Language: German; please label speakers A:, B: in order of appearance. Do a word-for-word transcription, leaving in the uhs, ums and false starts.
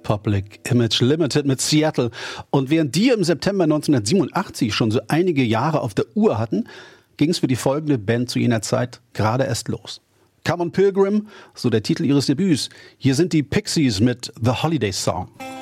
A: Public Image Limited mit Seattle. Und während die im September neunzehnhundertsiebenundachtzig schon so einige Jahre auf der Uhr hatten, ging es für die folgende Band zu jener Zeit gerade erst los. Come on Pilgrim, so der Titel ihres Debüts. Hier sind die Pixies mit The Holiday Song.